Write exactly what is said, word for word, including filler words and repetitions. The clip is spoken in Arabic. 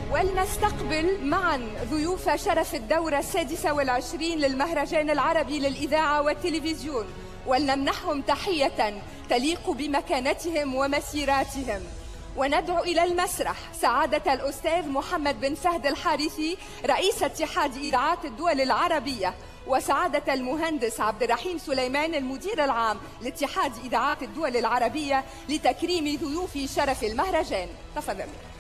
ولنستقبل معا ضيوف شرف الدورة السادسة والعشرين للمهرجان العربي للإذاعة والتلفزيون، ولنمنحهم تحية تليق بمكانتهم ومسيراتهم. وندعو إلى المسرح سعادة الأستاذ محمد بن فهد الحارثي رئيس اتحاد إذاعات الدول العربية، وسعادة المهندس عبد الرحيم سليمان المدير العام لاتحاد إذاعات الدول العربية لتكريم ضيوف شرف المهرجان. تفضل.